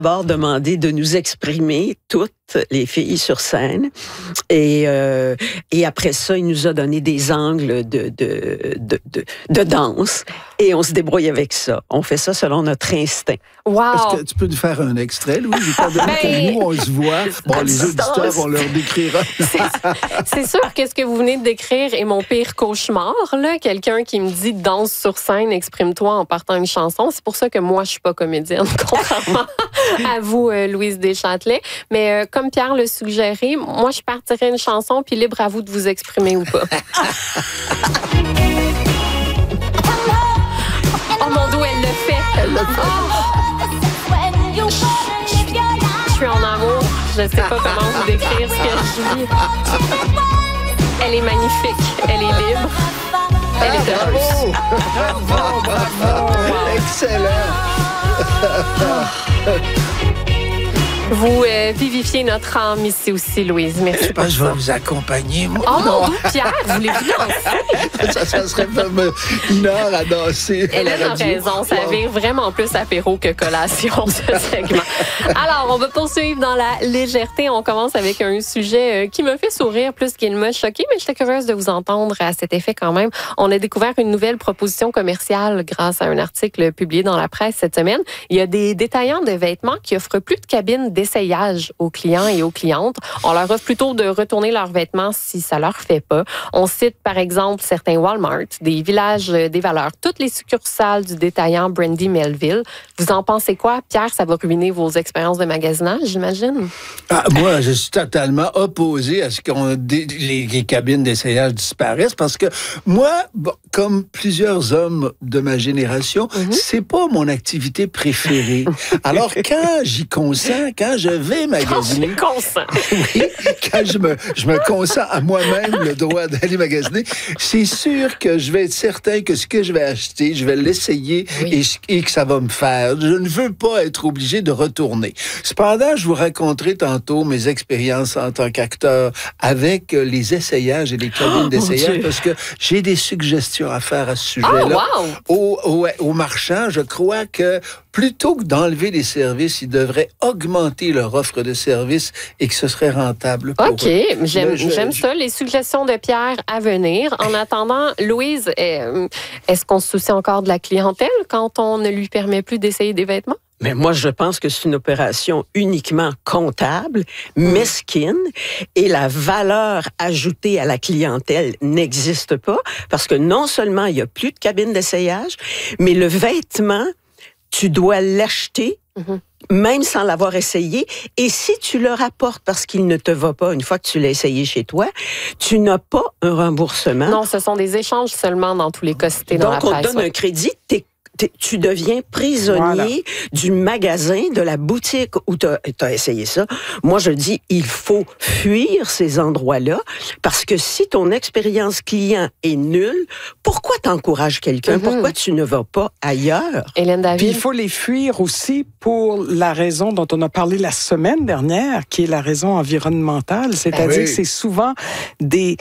d'abord demandé de nous exprimer toutes les filles sur scène et après ça il nous a donné des angles de danse et on se débrouille avec ça. On fait ça selon notre instinct. Wow. Est-ce que tu peux nous faire un extrait, Louis? Étant donné que nous, on se voit, bon, les auditeurs, on leur décrira. C'est sûr que ce que vous venez de décrire est mon pire cauchemar, là. Quelqu'un qui me dit danse sur scène, exprime-toi en partant une chanson. C'est pour ça que moi, je suis pas comédienne, contrairement à vous, Louise Deschâtelet. Mais comme Pierre le suggérait, moi, je partirais une chanson, puis libre à vous de vous exprimer ou pas. Oh mon Dieu, elle le fait. Elle le fait. Je suis en amour. Je ne sais pas comment vous décrire ce que je vis. Elle est magnifique. Elle est libre. Elle est heureuse. Bravo. Excellent. Vous vivifiez notre âme ici aussi, Louise. Merci. Je pense que je vais vous accompagner, moi. Oh mon Dieu, Pierre, voulez-vous danser? Ça serait comme une heure à danser. Hélène a raison, ça vire vraiment plus apéro que collation, ce segment. Alors, on va poursuivre dans la légèreté. On commence avec un sujet qui me fait sourire plus qu'il m'a choqué, mais j'étais curieuse de vous entendre à cet effet quand même. On a découvert une nouvelle proposition commerciale grâce à un article publié dans la presse cette semaine. Il y a des détaillants de vêtements qui offrent plus de cabines d'essayage aux clients et aux clientes. On leur offre plutôt de retourner leurs vêtements si ça leur fait pas. On cite par exemple certains Walmart, des Villages des Valeurs, toutes les succursales du détaillant Brandy Melville. Vous en pensez quoi, Pierre? Ça va ruiner vos expériences de magasinage, j'imagine? Moi, je suis totalement opposé à ce que les cabines d'essayage disparaissent parce que moi, comme plusieurs hommes de ma génération, c'est pas mon activité préférée. Alors, quand j'y consens, quand je vais magasiner... Oui, quand je me consens à moi-même le droit d'aller magasiner, c'est sûr que je vais être certain que ce que je vais acheter, je vais l'essayer et que ça va me faire. Je ne veux pas être obligé de retourner. Cependant, je vous raconterai tantôt mes expériences en tant qu'acteur avec les essayages et les cabines d'essayage parce que j'ai des suggestions à faire à ce sujet-là. Aux marchands, je crois que plutôt que d'enlever les services, ils devraient augmenter leur offre de services et que ce serait rentable pour eux. J'aime ça, les suggestions de Pierre à venir. En attendant, Louise, est-ce qu'on se soucie encore de la clientèle quand on ne lui permet plus d'essayer des vêtements? Mais moi, je pense que c'est une opération uniquement comptable, mesquine, et la valeur ajoutée à la clientèle n'existe pas parce que non seulement il n'y a plus de cabine d'essayage, mais le vêtement, tu dois l'acheter même sans l'avoir essayé. Et si tu le rapportes parce qu'il ne te va pas une fois que tu l'as essayé chez toi, tu n'as pas un remboursement. Non, ce sont des échanges seulement dans tous les cas cités dans la presse. Donc, on te donne un crédit, tu deviens prisonnier du magasin, de la boutique où tu as essayé ça. Moi, je dis, il faut fuir ces endroits-là parce que si ton expérience client est nulle, pourquoi t'encourages quelqu'un? Pourquoi tu ne vas pas ailleurs? Hélène David? Puis il faut les fuir aussi pour la raison dont on a parlé la semaine dernière, qui est la raison environnementale. C'est-à-dire que c'est souvent des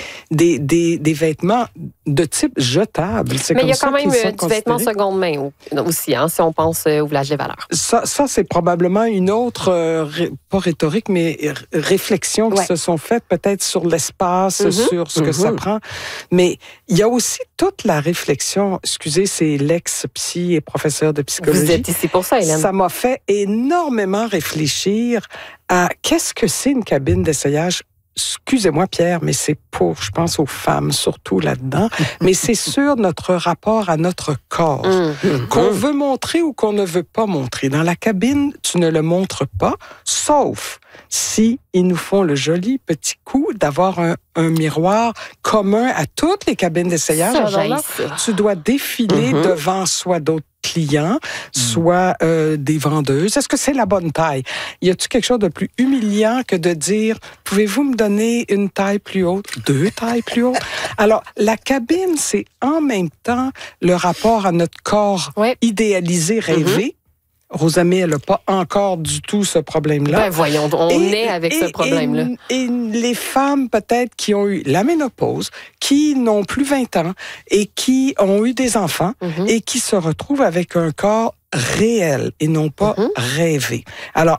vêtements de type jetable. Mais il y a quand même du vêtement seconde main aussi, hein, si on pense au Village des Valeurs. Ça c'est probablement une autre, pas rhétorique, mais réflexion qui se sont faites peut-être sur l'espace, sur ce que ça prend. Mais il y a aussi toute la réflexion, excusez, c'est l'ex-psy et professeur de psychologie. Vous êtes ici pour ça, Hélène. Ça m'a fait énormément réfléchir à qu'est-ce que c'est une cabine d'essayage. Excusez-moi, Pierre, mais c'est pour, je pense aux femmes, surtout là-dedans, mais c'est sur notre rapport à notre corps, qu'on veut montrer ou qu'on ne veut pas montrer. Dans la cabine, tu ne le montres pas, sauf si ils nous font le joli petit coup d'avoir un miroir commun à toutes les cabines d'essayage. Alors là, tu dois défiler devant soit d'autres clients, soit des vendeuses. Est-ce que c'est la bonne taille? Y a-t-il quelque chose de plus humiliant que de dire, pouvez-vous me donner une taille plus haute, 2 tailles plus hautes? Alors, la cabine, c'est en même temps le rapport à notre corps idéalisé, rêvé. Rosamée, elle n'a pas encore du tout ce problème-là. Ben voyons, on est avec ce problème-là. Et les femmes, peut-être, qui ont eu la ménopause, qui n'ont plus 20 ans et qui ont eu des enfants et qui se retrouvent avec un corps réel et non pas rêvé. Alors,